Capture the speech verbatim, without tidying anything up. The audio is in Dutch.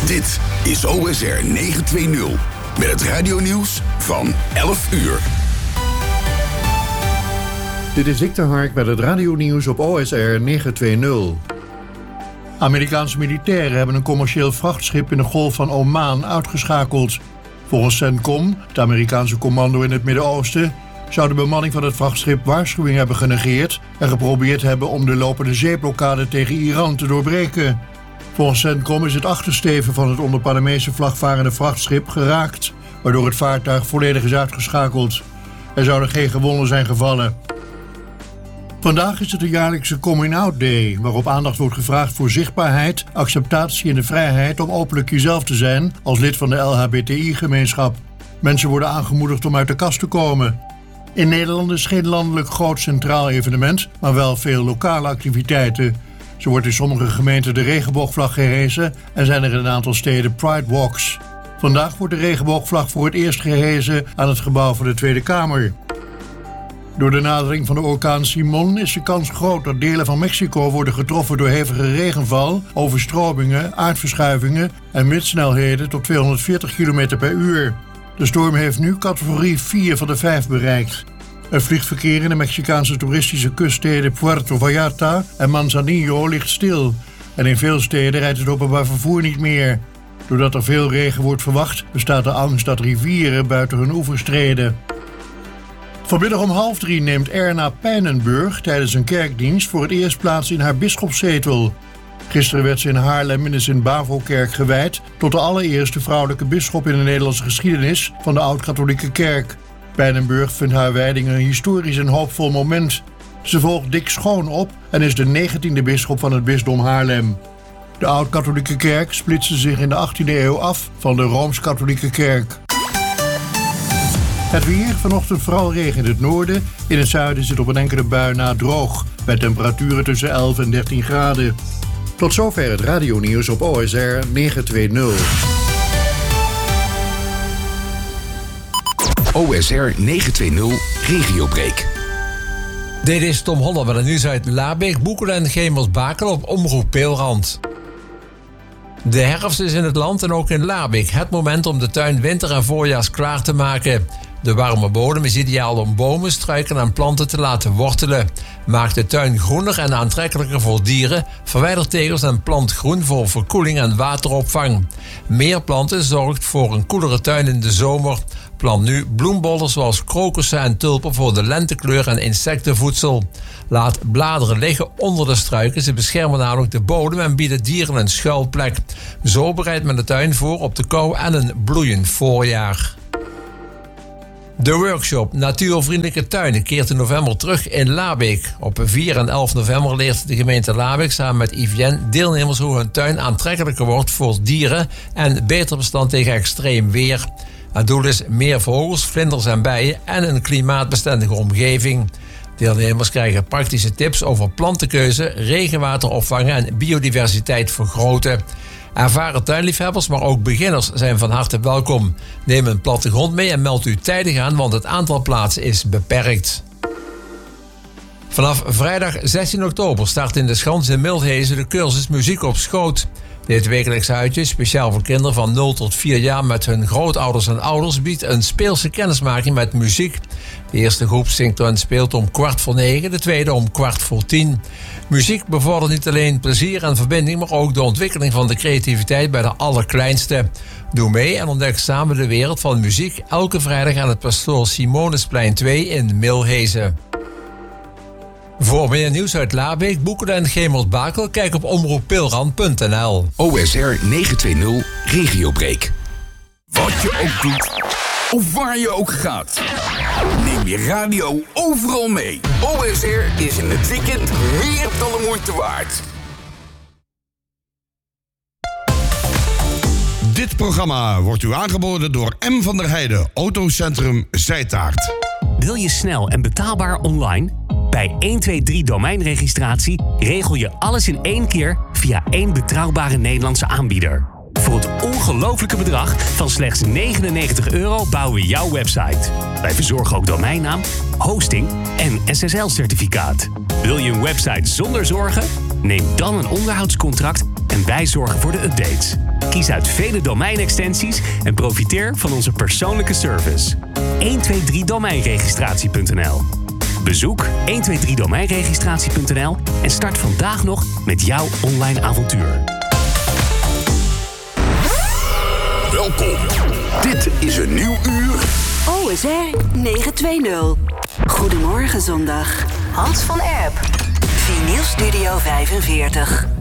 Dit is O S R negenhonderdtwintig met het radionieuws van elf uur. Dit is Victor Hark met het radionieuws op O S R negenhonderdtwintig. Amerikaanse militairen hebben een commercieel vrachtschip in de Golf van Oman uitgeschakeld. Volgens CENTCOM, het Amerikaanse commando in het Midden-Oosten, zou de bemanning van het vrachtschip waarschuwing hebben genegeerd en geprobeerd hebben om de lopende zeeblokkade tegen Iran te doorbreken. Volgens CENTCOM is het achtersteven van het onder Panamese vlag varende vrachtschip geraakt, waardoor het vaartuig volledig is uitgeschakeld. Er zouden geen gewonden zijn gevallen. Vandaag is het de jaarlijkse Coming Out Day, waarop aandacht wordt gevraagd voor zichtbaarheid, acceptatie en de vrijheid om openlijk jezelf te zijn als lid van de L H B T I-gemeenschap. Mensen worden aangemoedigd om uit de kast te komen. In Nederland is geen landelijk groot centraal evenement, maar wel veel lokale activiteiten. Zo wordt in sommige gemeenten de regenboogvlag gehesen en zijn er in een aantal steden Pride Walks. Vandaag wordt de regenboogvlag voor het eerst gehesen aan het gebouw van de Tweede Kamer. Door de nadering van de orkaan Simon is de kans groot dat delen van Mexico worden getroffen door hevige regenval, overstromingen, aardverschuivingen en windsnelheden tot tweehonderdveertig kilometer per uur. De storm heeft nu categorie vier van de vijf bereikt. Het vliegverkeer in de Mexicaanse toeristische kuststeden Puerto Vallarta en Manzanillo ligt stil. En in veel steden rijdt het openbaar vervoer niet meer. Doordat er veel regen wordt verwacht, bestaat de angst dat rivieren buiten hun oevers treden. Vanmiddag om half drie neemt Erna Pijnenburg tijdens een kerkdienst voor het eerst plaats in haar bisschopszetel. Gisteren werd ze in Haarlem in de Sint-Bavo-kerk gewijd tot de allereerste vrouwelijke bisschop in de Nederlandse geschiedenis van de Oud-Katholieke Kerk. Pijnenburg vindt haar wijding een historisch en hoopvol moment. Ze volgt Dick Schoon op en is de negentiende bisschop van het bisdom Haarlem. De Oud-Katholieke Kerk splitste zich in de achttiende eeuw af van de Rooms-Katholieke Kerk. Het weer, vanochtend vooral regen in het noorden. In het zuiden zit op een enkele bui na droog, bij temperaturen tussen elf en dertien graden. Tot zover het radionieuws op O S R negenhonderdtwintig. O S R negenhonderdtwintig Regiobreak. Dit is Tom Holler met het nieuws uit Labeek, Boekelen en Gemels-Bakel op Omroep Peelrand. De herfst is in het land en ook in Labeek het moment om de tuin winter- en voorjaars klaar te maken. De warme bodem is ideaal om bomen, struiken en planten te laten wortelen. Maak de tuin groener en aantrekkelijker voor dieren. Verwijder tegels en plant groen voor verkoeling en wateropvang. Meer planten zorgt voor een koelere tuin in de zomer. Plant nu bloembollen zoals krokussen en tulpen voor de lentekleur en insectenvoedsel. Laat bladeren liggen onder de struiken. Ze beschermen namelijk de bodem en bieden dieren een schuilplek. Zo bereidt men de tuin voor op de kou en een bloeiend voorjaar. De workshop Natuurvriendelijke Tuinen keert in november terug in Labeek. Op vier en elf november leert de gemeente Labeek samen met I V N deelnemers hoe hun tuin aantrekkelijker wordt voor dieren en beter bestand tegen extreem weer. Het doel is meer vogels, vlinders en bijen en een klimaatbestendige omgeving. Deelnemers krijgen praktische tips over plantenkeuze, regenwater opvangen en biodiversiteit vergroten. Ervaren tuinliefhebbers, maar ook beginners zijn van harte welkom. Neem een plattegrond mee en meld u tijdig aan, want het aantal plaatsen is beperkt. Vanaf vrijdag zestien oktober start in de Schans in Milhezen de cursus Muziek op Schoot. Dit wekelijkse uitje, speciaal voor kinderen van nul tot vier jaar met hun grootouders en ouders, biedt een speelse kennismaking met muziek. De eerste groep zingt en speelt om kwart voor negen, de tweede om kwart voor tien. Muziek bevordert niet alleen plezier en verbinding, maar ook de ontwikkeling van de creativiteit bij de allerkleinste. Doe mee en ontdek samen de wereld van muziek elke vrijdag aan het Pastoor Simonesplein twee in Milhezen. Voor meer nieuws uit Labeek, Boekelen en Gemels-Bakel, kijk op omroep peelrand punt n l. O S R negenhonderdtwintig Regiobreak. Wat je ook doet, of waar je ook gaat, neem je radio overal mee. O S R is in het weekend meer dan de moeite waard. Dit programma wordt u aangeboden door M. van der Heijden, Autocentrum Zijtaart. Wil je snel en betaalbaar online? Bij honderdtwintig domeinregistratie regel je alles in één keer via één betrouwbare Nederlandse aanbieder. Voor het ongelofelijke bedrag van slechts negenennegentig euro bouwen we jouw website. Wij verzorgen ook domeinnaam, hosting en S S L-certificaat. Wil je een website zonder zorgen? Neem dan een onderhoudscontract en wij zorgen voor de updates. Kies uit vele domeinextensies en profiteer van onze persoonlijke service. honderdtweeëntwintig domeinregistratie punt n l. Bezoek honderdtweeëntwintig domeinregistratie punt n l en start vandaag nog met jouw online avontuur. Welkom. Dit is een nieuw uur. O S R negenhonderdtwintig. Goedemorgen zondag. Hans van Erp. Vinyl Studio vijfenveertig.